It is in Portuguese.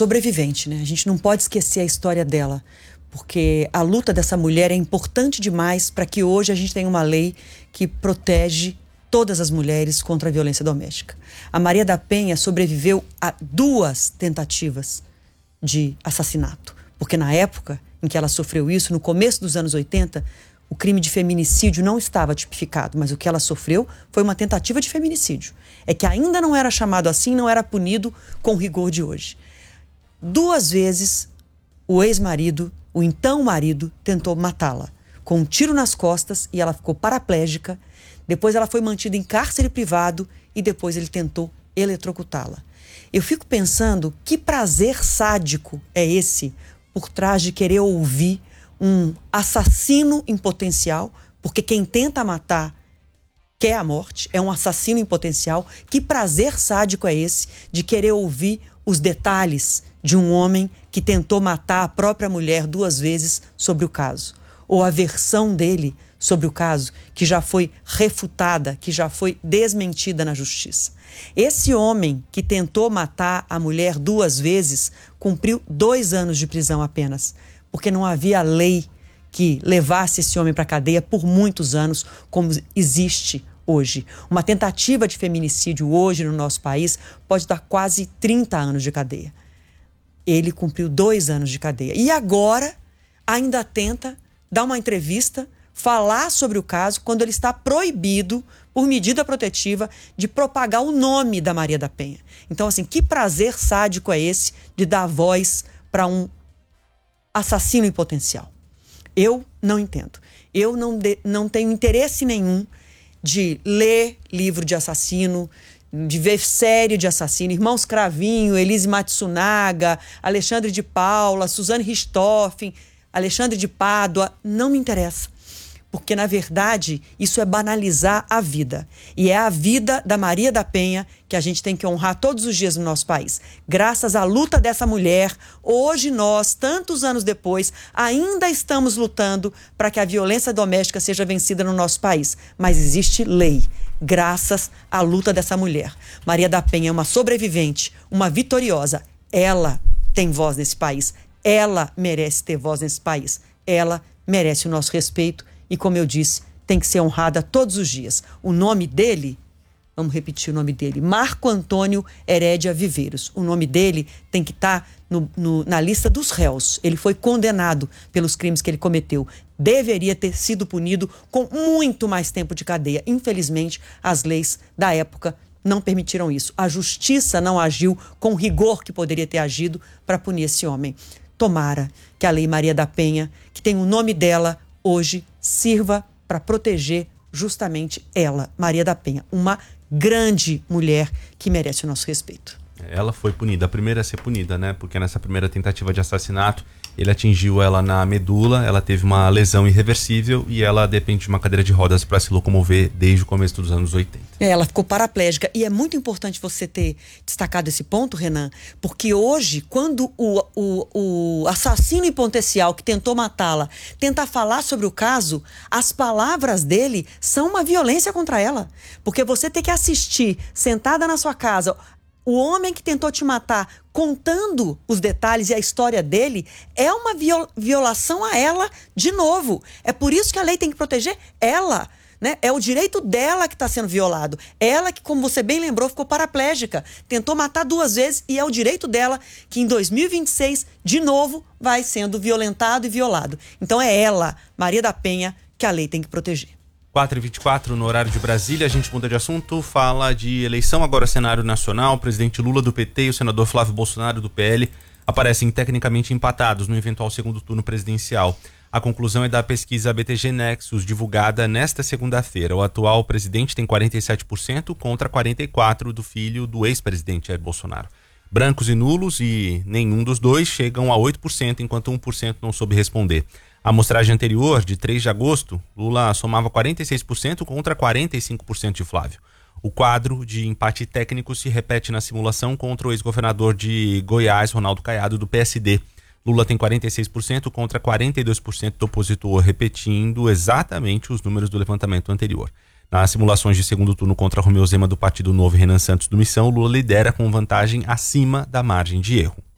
sobrevivente, né? A gente não pode esquecer a história dela, porque a luta dessa mulher é importante demais para que hoje a gente tenha uma lei que protege todas as mulheres contra a violência doméstica. A Maria da Penha sobreviveu a 2 tentativas de assassinato, porque na época em que ela sofreu isso, no começo dos anos 80, o crime de feminicídio não estava tipificado, mas o que ela sofreu foi uma tentativa de feminicídio. É que ainda não era chamado assim, não era punido com o rigor de hoje. 2 vezes o ex-marido, o então marido, tentou matá-la com um tiro nas costas e ela ficou paraplégica. Depois ela foi mantida em cárcere privado e depois ele tentou eletrocutá-la. Eu fico pensando que prazer sádico é esse por trás de querer ouvir um assassino em potencial, porque quem tenta matar quer a morte, é um assassino em potencial. Que prazer sádico é esse de querer ouvir os detalhes de um homem que tentou matar a própria mulher 2 vezes sobre o caso? Ou a versão dele sobre o caso, que já foi refutada, que já foi desmentida na justiça. Esse homem que tentou matar a mulher 2 vezes cumpriu 2 anos de prisão apenas, porque não havia lei que levasse esse homem para a cadeia por muitos anos, como existe hoje. Uma tentativa de feminicídio hoje no nosso país pode dar quase 30 anos de cadeia. Ele cumpriu 2 anos de cadeia. E agora ainda tenta dar uma entrevista, falar sobre o caso, quando ele está proibido, por medida protetiva, de propagar o nome da Maria da Penha. Então, assim, que prazer sádico é esse de dar voz para um assassino em potencial? Eu não entendo. Eu não tenho interesse nenhum de ler livro de assassino, de ver série de assassino. Irmãos Cravinho, Elise Matsunaga, Alexandre de Paula, Suzane Richthofen, Alexandre de Pádua, não me interessa. Porque, na verdade, isso é banalizar a vida. E é a vida da Maria da Penha que a gente tem que honrar todos os dias no nosso país. Graças à luta dessa mulher, hoje nós, tantos anos depois, ainda estamos lutando para que a violência doméstica seja vencida no nosso país. Mas existe lei, graças à luta dessa mulher. Maria da Penha é uma sobrevivente, uma vitoriosa. Ela tem voz nesse país. Ela merece ter voz nesse país. Ela merece o nosso respeito. E, como eu disse, tem que ser honrada todos os dias. O nome dele, vamos repetir o nome dele, Marco Antônio Herédia Viveiros. O nome dele tem que estar na lista dos réus. Ele foi condenado pelos crimes que ele cometeu. Deveria ter sido punido com muito mais tempo de cadeia. Infelizmente, as leis da época não permitiram isso. A justiça não agiu com o rigor que poderia ter agido para punir esse homem. Tomara que a Lei Maria da Penha, que tem o nome dela, hoje sirva para proteger justamente ela, Maria da Penha, uma grande mulher que merece o nosso respeito. Ela foi punida, a primeira a ser punida, né? Porque nessa primeira tentativa de assassinato, ele atingiu ela na medula, ela teve uma lesão irreversível e ela depende de uma cadeira de rodas para se locomover desde o começo dos anos 80. Ela ficou paraplégica. E é muito importante você ter destacado esse ponto, Renan, porque hoje, quando o assassino em potencial que tentou matá-la tenta falar sobre o caso, as palavras dele são uma violência contra ela. Porque você ter que assistir, sentada na sua casa, o homem que tentou te matar, contando os detalhes e a história dele, é uma violação a ela de novo. É por isso que a lei tem que proteger ela, né? É o direito dela que está sendo violado. Ela que, como você bem lembrou, ficou paraplégica, tentou matar 2 vezes e é o direito dela que em 2026, de novo, vai sendo violentado e violado. Então é ela, Maria da Penha, que a lei tem que proteger. 4h24 no horário de Brasília, a gente muda de assunto, fala de eleição, agora cenário nacional. O presidente Lula do PT e o senador Flávio Bolsonaro do PL aparecem tecnicamente empatados no eventual segundo turno presidencial. A conclusão é da pesquisa BTG Nexus, divulgada nesta segunda-feira. O atual presidente tem 47% contra 44% do filho do ex-presidente Jair Bolsonaro. Brancos e nulos e nenhum dos dois chegam a 8%, enquanto 1% não soube responder. A amostragem anterior, de 3 de agosto, Lula somava 46% contra 45% de Flávio. O quadro de empate técnico se repete na simulação contra o ex-governador de Goiás, Ronaldo Caiado, do PSD. Lula tem 46% contra 42% do opositor, repetindo exatamente os números do levantamento anterior. Nas simulações de segundo turno contra Romeu Zema do Partido Novo e Renan Santos do Missão, Lula lidera com vantagem acima da margem de erro.